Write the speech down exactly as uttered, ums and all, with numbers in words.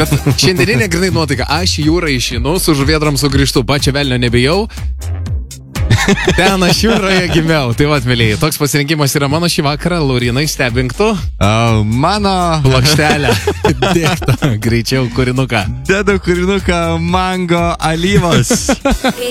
Bet šiandieninė grinai nuotaika, aš į jūrą išinu, su žuvėdram sugrįžtu, pačio velnio nebijau. Ten aš jūroje gimiau. Tai vat, mėlyje, toks pasirinkimas yra mano šį vakarą. Laurinai, stebink tu. Uh, mano... Plokštelę. Dėkta, greičiau kūrinuką. Dedu kūrinuką Mango alyvos.